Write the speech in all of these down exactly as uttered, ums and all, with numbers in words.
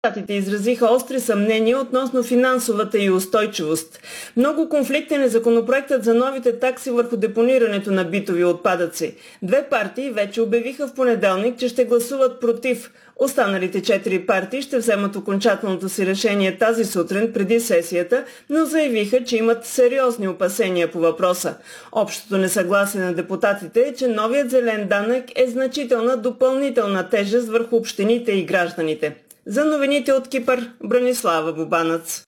Депутатите изразиха остри съмнения относно финансовата и устойчивост. Много конфликтен е законопроектът за новите такси върху депонирането на битови отпадъци. Две партии вече обявиха в понеделник, че ще гласуват против. Останалите четири партии ще вземат окончателното си решение тази сутрин преди сесията, но заявиха, че имат сериозни опасения по въпроса. Общото несъгласие на депутатите е, че новият зелен данък е значителна допълнителна тежест върху общините и гражданите. За новините от Кипър, Бранислава Бубанец.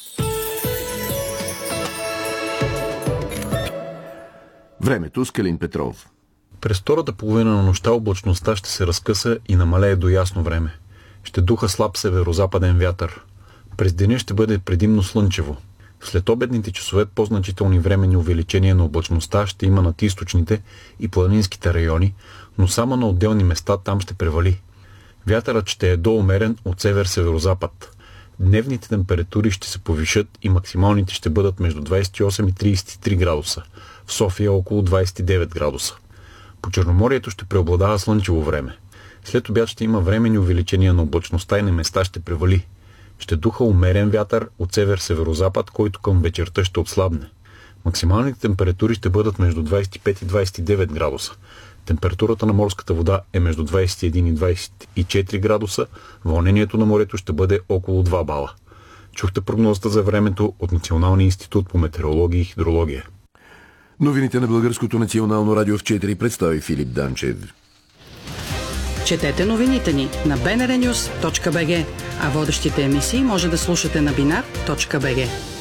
Времето с Калин Петров. През втората половина на нощта облачността ще се разкъса и намалее до ясно време. Ще духа слаб северозападен вятър. През деня ще бъде предимно слънчево. След обедните часове по-значителни временни увеличения на облачността ще има над източните и планинските райони, но само на отделни места там ще превали. Вятърът ще е доумерен от север-северозапад. Дневните температури ще се повишат и максималните ще бъдат между двадесет и осем и тридесет и три градуса. В София около двадесет и девет градуса. По Черноморието ще преобладава слънчево време. След обяд ще има временни увеличения на облачността и на места ще превали. Ще духа умерен вятър от север-северозапад, който към вечерта ще отслабне. Максималните температури ще бъдат между двадесет и пет и двадесет и девет градуса. Температурата на морската вода е между двадесет и един и двадесет и четири градуса, вълнението на морето ще бъде около два бала. Чухте прогнозата за времето от Националния институт по метеорология и хидрология. Новините на Българското национално радио в четири представи Филип Данчев. Четете новините ни на би ен ар нюс точка би джи, а водещите емисии може да слушате на бинар точка би джи.